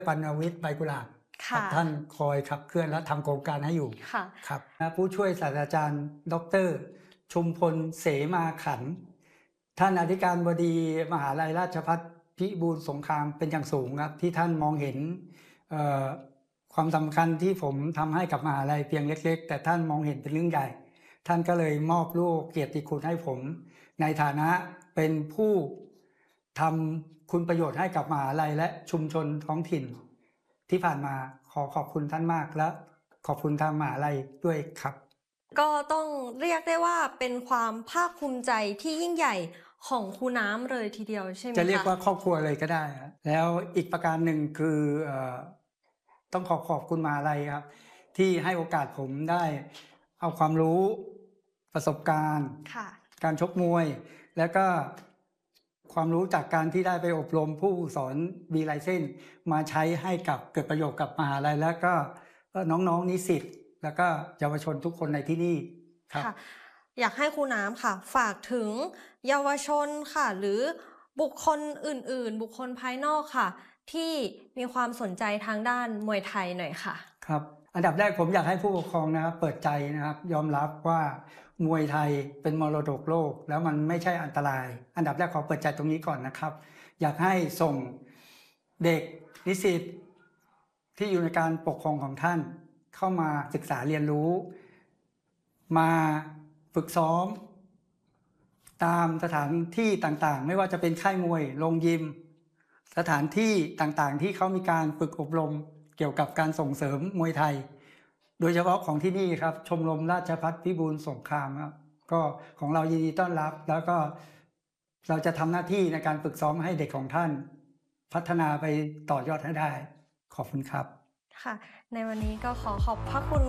ปัณวิทย์ใบกุหลาบครัค่ะบท่านคอยขับเคลื่อนและทำโครงการให้อยู่ค่ะครับผู้ช่วยศาสตราจารย์ดรชุมพลเสมาขันธ์ท่านอธิการบดีมหาลัยราชภัฏพิบูลสงครามเป็นอย่างสูงครับที่ท่านมองเห็นความสำคัญที่ผมทำให้กับมหาลัยเพียงเล็กๆแต่ท่านมองเห็นเป็นเรื่องใหญ่ท่านก็เลยมอบลูกเกียรติคุณให้ผมในฐานะเป็นผู้ทำคุณประโยชน์ให้กับมหาลัยและชุมชนท้องถิ่นที่ผ่านมาขอบคุณท่านมากและขอบคุณทางมหาลัยด้วยครับก็ต้องเรียกได้ว่าเป็นความภาคภูมิใจที่ยิ่งใหญ่ของครูน้ำเลยทีเดียวใช่ไหมคะจะเรียกว่าครอบครัวเลยก็ได้แล้วอีกประการหนึ่งคือต้องขอบคุณมหาลัยครับที่ให้โอกาสผมได้เอาความรู้ประสบการณ์การชกมวยแล้วก็ความรู้จากการที่ได้ไปอบรมผู้สอนมีไลเซนส์มาใช้ให้กับเกิดประโยชน์กับมหาลัยแล้วก็น้องๆนิสิตแล้วก็เยาวชนทุกคนในที่นี่ครับอยากให้ครูน้ำค่ะฝากถึงเยาวชนค่ะหรือบุคคลอื่นๆบุคคลภายนอกค่ะที่มีความสนใจทางด้านมวยไทยหน่อยค่ะครับอันดับแรกผมอยากให้ผู้ปกครองนะครับเปิดใจนะครับยอมรับว่ามวยไทยเป็นมรดกโลกแล้วมันไม่ใช่อันตรายอันดับแรกขอเปิดใจตรงนี้ก่อนนะครับอยากให้ส่งเด็กนิสิตที่อยู่ในการปกครองของท่านเข้ามาศึกษาเรียนรู้มาฝึกซ้อมตามสถานที่ต่างๆไม่ว่าจะเป็นค่ายมวยโรงยิมสถานที่ต่างๆที่เขามีการฝึกอบรมเกี่ยวกับการส่งเสริมมวยไทยโดยเฉพาะของที่นี่ครับชมรมราชภัฏพิบูลสงครามครับก็ของเรายินดีต้อนรับแล้วก็เราจะทำหน้าที่ในการฝึกซ้อมให้เด็กของท่านพัฒนาไปต่อยอดให้ได้ขอบคุณครับค่ะในวันนี้ก็ขอบพระคุณ